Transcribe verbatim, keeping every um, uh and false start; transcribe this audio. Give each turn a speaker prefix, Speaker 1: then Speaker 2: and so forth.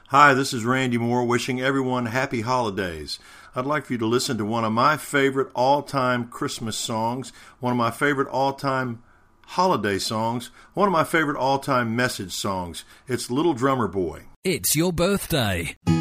Speaker 1: Hi, this is Randy Moore wishing everyone happy holidays. I'd like for you to listen to one of my favorite all-time Christmas songs, one of my favorite all-time holiday songs, one of my favorite all-time message songs. It's Little Drummer Boy.
Speaker 2: It's your birthday.